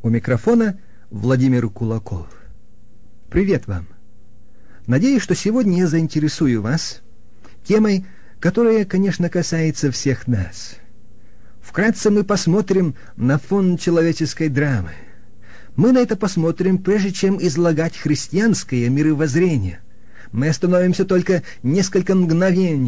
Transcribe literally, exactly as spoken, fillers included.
У микрофона Владимир Кулаков. Привет вам. Надеюсь, что сегодня я заинтересую вас темой, которая, конечно, касается всех нас. Вкратце мы посмотрим на фон человеческой драмы. Мы на это посмотрим, прежде чем излагать христианское мировоззрение. Мы остановимся только несколько мгновений